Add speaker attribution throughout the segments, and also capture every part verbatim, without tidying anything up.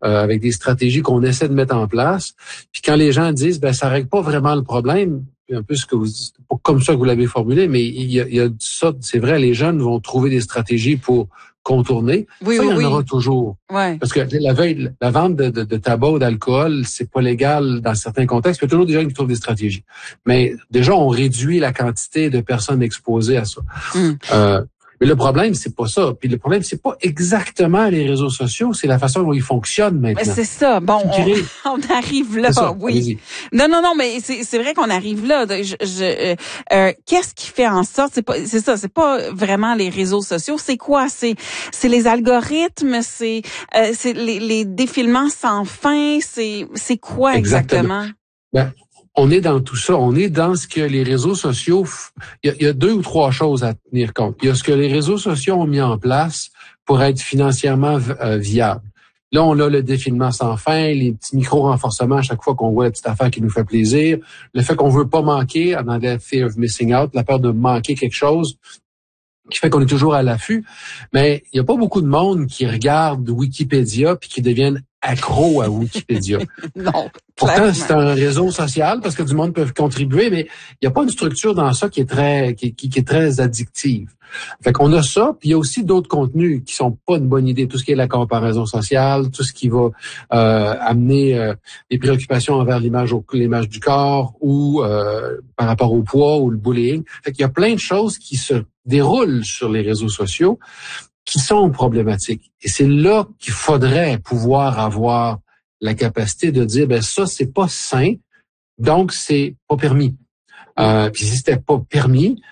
Speaker 1: euh, avec des stratégies qu'on essaie de mettre en place. Puis quand les gens disent, ben ça règle pas vraiment le problème, un peu ce que vous dites, pas comme ça que vous l'avez formulé, mais il y a, il y a ça, c'est vrai, les jeunes vont trouver des stratégies pour contourner.
Speaker 2: Oui,
Speaker 1: ça,
Speaker 2: oui,
Speaker 1: il y en
Speaker 2: oui.
Speaker 1: aura toujours.
Speaker 2: Ouais.
Speaker 1: Parce que la veille, la vente de, de, de tabac ou d'alcool, c'est pas légal dans certains contextes. Il y a toujours des gens qui trouvent des stratégies. Mais déjà, on réduit la quantité de personnes exposées à ça.
Speaker 2: Mm.
Speaker 1: Euh, mais le problème, c'est pas ça. Puis le problème, c'est pas exactement les réseaux sociaux, c'est la façon dont ils fonctionnent maintenant.
Speaker 2: Mais c'est ça. Bon, on, on arrive là.
Speaker 1: Ça,
Speaker 2: oui.
Speaker 1: allez-y.
Speaker 2: Non, non, non, mais c'est, c'est vrai qu'on arrive là. Je, je, euh, qu'est-ce qui fait en sorte, c'est pas, c'est ça, c'est pas vraiment les réseaux sociaux. C'est quoi? C'est, c'est les algorithmes, c'est, euh, c'est les, les défilements sans fin. C'est, c'est quoi exactement?
Speaker 1: Exactement. Ben, on est dans tout ça. On est dans ce que les réseaux sociaux... Il y a, il y a deux ou trois choses à tenir compte. Il y a ce que les réseaux sociaux ont mis en place pour être financièrement euh, viable. Là, on a le défilement sans fin, les petits micro-renforcements à chaque fois qu'on voit la petite affaire qui nous fait plaisir, le fait qu'on veut pas manquer, en anglais, fear of missing out, la peur de manquer quelque chose, qui fait qu'on est toujours à l'affût. Mais il y a pas beaucoup de monde qui regarde Wikipédia puis qui deviennent accro à Wikipédia.
Speaker 2: Non.
Speaker 1: Pourtant, c'est un réseau social parce que du monde peut contribuer, mais il n'y a pas une structure dans ça qui est très qui, qui, qui est très addictive. Fait qu'on a ça, puis il y a aussi d'autres contenus qui sont pas une bonne idée. Tout ce qui est la comparaison sociale, tout ce qui va euh, amener euh, des préoccupations envers l'image au, l'image du corps ou euh, par rapport au poids ou le bullying. Fait qu'il y a plein de choses qui se déroulent sur les réseaux sociaux qui sont problématiques. Et c'est là qu'il faudrait pouvoir avoir la capacité de dire, ben ça, c'est pas sain, donc c'est pas permis. Euh, puis si c'était pas permis,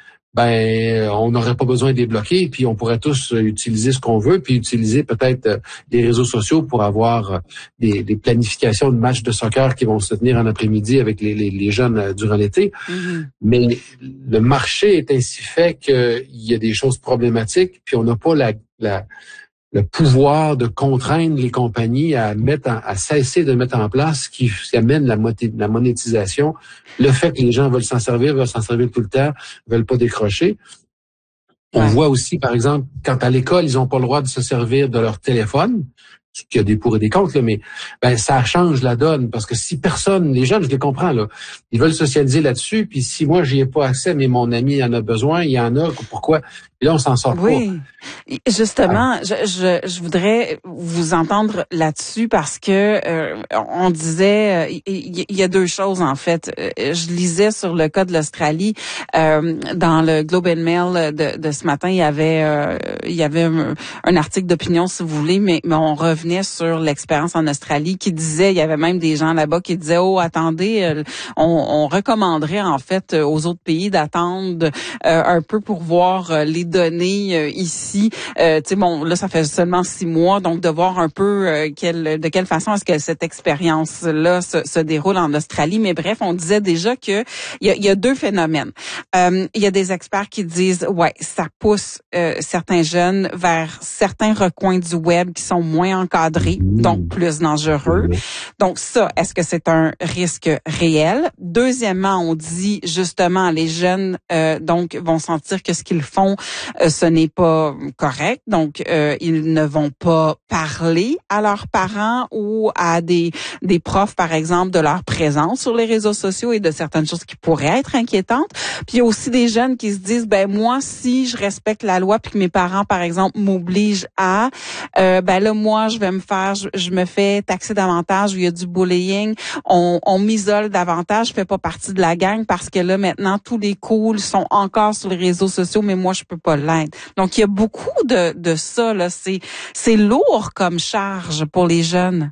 Speaker 1: ben on n'aurait pas besoin de les bloquer, puis on pourrait tous utiliser ce qu'on veut, puis utiliser peut-être les réseaux sociaux pour avoir des, des planifications de matchs de soccer qui vont se tenir en après-midi avec les, les, les jeunes durant l'été. Mm-hmm. Mais le marché est ainsi fait qu'il y a des choses problématiques, puis on n'a pas la, la le pouvoir de contraindre les compagnies à mettre en, à cesser de mettre en place ce qui amène la, la monétisation. Le fait que les gens veulent s'en servir, veulent s'en servir tout le temps, veulent pas décrocher. On ouais. voit aussi, par exemple, quand à l'école, ils n'ont pas le droit de se servir de leur téléphone, ce qui a des pour et des contre, là, mais ben ça change la donne, parce que si personne, les jeunes, je les comprends, là, ils veulent socialiser là-dessus, puis si moi, j'y ai pas accès, mais mon ami en a besoin, il y en a, pourquoi? Et là, on s'en sort
Speaker 2: oui.
Speaker 1: pas.
Speaker 2: Justement, ah. je, je, je voudrais vous entendre là-dessus parce que euh, on disait, il euh, y, y a deux choses en fait. Je lisais sur le cas de l'Australie euh, dans le Globe and Mail de, de ce matin, il y avait, euh, il y avait un, un article d'opinion si vous voulez, mais, mais on revenait sur l'expérience en Australie qui disait, il y avait même des gens là-bas qui disaient, oh attendez, on, on recommanderait en fait aux autres pays d'attendre euh, un peu pour voir les données euh, ici. Euh, tu sais, bon, là, ça fait seulement six mois, donc de voir un peu euh, quelle, de quelle façon est-ce que cette expérience-là se, se déroule en Australie. Mais bref, on disait déjà que il y a, y a deux phénomènes. Euh, il y a des experts qui disent, ouais, ça pousse euh, certains jeunes vers certains recoins du web qui sont moins encadrés, donc plus dangereux. Donc ça, est-ce que c'est un risque réel? Deuxièmement, on dit justement, les jeunes euh, donc vont sentir que ce qu'ils font, euh, ce n'est pas correct. Donc, euh, ils ne vont pas parler à leurs parents ou à des des profs, par exemple, de leur présence sur les réseaux sociaux et de certaines choses qui pourraient être inquiétantes. Puis, il y a aussi des jeunes qui se disent, ben moi, si je respecte la loi puis que mes parents, par exemple, m'obligent à, euh, ben là, moi, je vais me faire, je, je me fais taxer davantage, il y a du bullying, on, on m'isole davantage, je fais pas partie de la gang parce que là, maintenant, tous les cools sont encore sur les réseaux sociaux, mais moi, je peux pas l'être. Donc, il y a beaucoup de, de ça, là. C'est, c'est lourd comme charge pour les jeunes.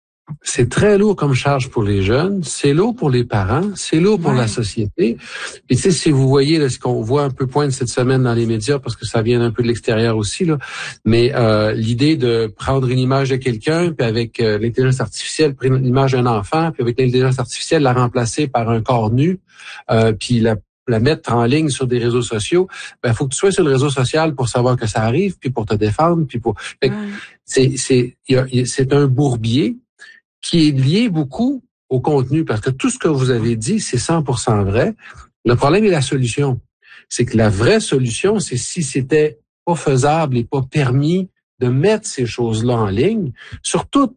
Speaker 1: C'est très lourd comme charge pour les jeunes, c'est lourd pour les parents, c'est lourd pour ouais. la société. Et tu sais, si vous voyez là, ce qu'on voit un peu poindre cette semaine dans les médias, parce que ça vient un peu de l'extérieur aussi, là, mais euh, l'idée de prendre une image de quelqu'un, puis avec euh, l'intelligence artificielle, prendre l'image d'un enfant, puis avec l'intelligence artificielle, la remplacer par un corps nu, euh, puis la la mettre en ligne sur des réseaux sociaux, ben faut que tu sois sur le réseau social pour savoir que ça arrive, puis pour te défendre, puis pour. Fait que ouais. c'est c'est y a, y a, c'est un bourbier qui est lié beaucoup au contenu, parce que tout ce que vous avez dit, c'est cent pour cent vrai. Le problème est la solution. C'est que la vraie solution, c'est si c'était pas faisable et pas permis de mettre ces choses-là en ligne, surtout